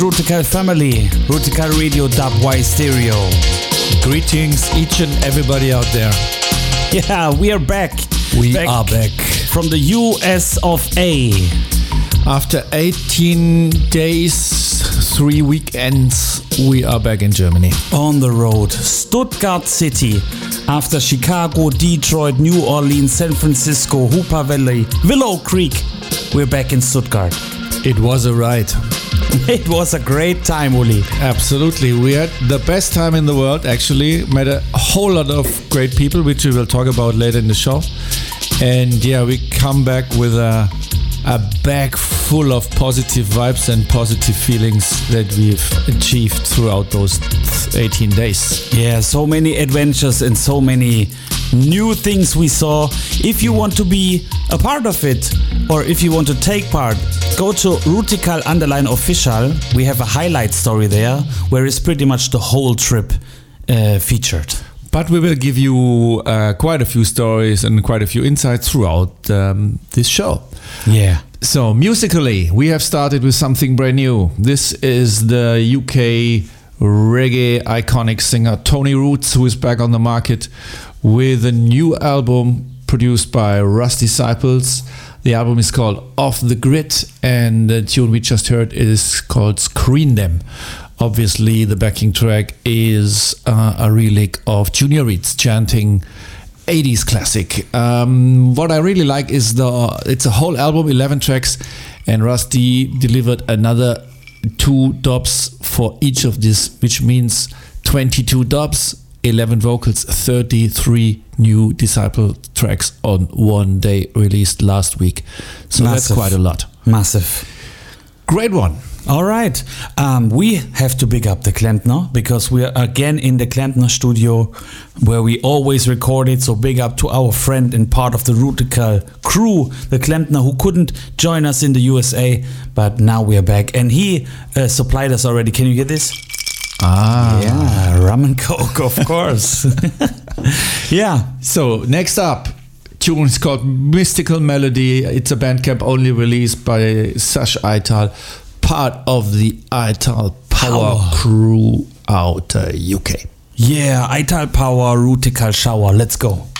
Rutical family, Rutical Radio Dubwise Stereo. Greetings each and everybody out there. Yeah, we are back. We are back. From the US of A. After 18 days, 3 weekends, we are back in Germany. On the road. Stuttgart City. After Chicago, Detroit, New Orleans, San Francisco, Hoopa Valley, Willow Creek, we're back in Stuttgart. It was a ride. It was a great time, Uli. Absolutely. We had the best time in the world, actually. Met a whole lot of great people, which we will talk about later in the show. And yeah, we come back with a bag full of positive vibes and positive feelings that we've achieved throughout those 18 days. Yeah, so many adventures and so many new things we saw. If you want to be a part of it, or if you want to take part, go to Rutical_official. We have a highlight story there where it's pretty much the whole trip featured. But we will give you quite a few stories and quite a few insights throughout this show. Yeah. So musically, we have started with something brand new. This is the UK reggae iconic singer Tony Roots, who is back on the market with a new album produced by Russ Disciples. The album is called Off the Grid, and the tune we just heard is called Screen Them. Obviously, the backing track is a relic of Junior Reed's chanting 80s classic. What I really like is it's a whole album, 11 tracks, and Rusty delivered another 2 dubs for each of these, which means 22 dubs, 11 vocals, 33 new Disciple tracks on one day, released last week. So Massive. That's quite a lot. Massive. Great one. All right. We have to big up the Klempner because we are again in the Klempner studio where we always record it. So big up to our friend and part of the Rutical crew, the Klempner, who couldn't join us in the USA, but now we are back. And he supplied us already. Can you get this? Yeah, rum and coke, of course. Yeah. So next up, tune is called Mystical Melody. It's a Bandcamp only release by Sash Aital, part of the Aital Power crew out UK. Yeah, Aital Power, Rutical Shower. Let's go.